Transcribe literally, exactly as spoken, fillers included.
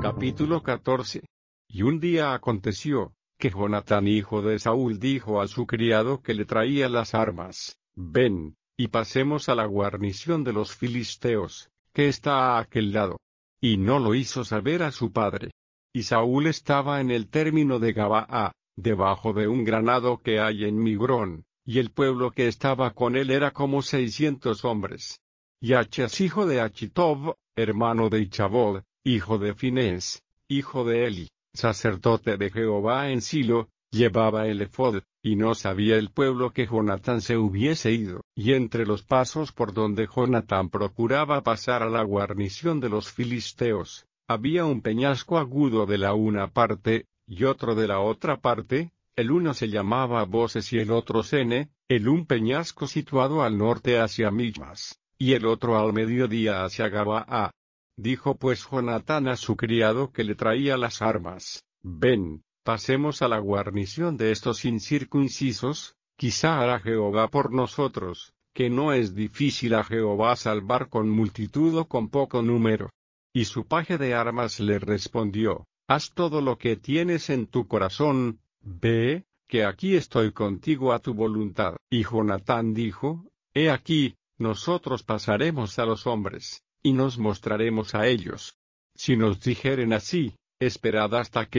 Capítulo catorce. Y un día aconteció, que Jonatán hijo de Saúl dijo a su criado que le traía las armas: Ven, y pasemos a la guarnición de los filisteos, que está a aquel lado. Y no lo hizo saber a su padre. Y Saúl estaba en el término de Gabaa, debajo de un granado que hay en Migrón, y el pueblo que estaba con él era como seiscientos hombres. Y Achas hijo de Achitob, hermano de Ichabod, hijo de Finés, hijo de Eli, sacerdote de Jehová en Silo, llevaba el ephod, y no sabía el pueblo que Jonatán se hubiese ido. Y entre los pasos por donde Jonatán procuraba pasar a la guarnición de los filisteos, había un peñasco agudo de la una parte, y otro de la otra parte, el uno se llamaba Boses y el otro Sene, el un peñasco situado al norte hacia Michmas, y el otro al mediodía hacia Gabaa. Dijo pues Jonatán a su criado que le traía las armas: Ven, pasemos a la guarnición de estos incircuncisos, quizá hará Jehová por nosotros, que no es difícil a Jehová salvar con multitud o con poco número. Y su paje de armas le respondió: Haz todo lo que tienes en tu corazón, ve, que aquí estoy contigo a tu voluntad. Y Jonatán dijo: He aquí, nosotros pasaremos a los hombres, y nos mostraremos a ellos. Si nos dijeren así: Esperad hasta que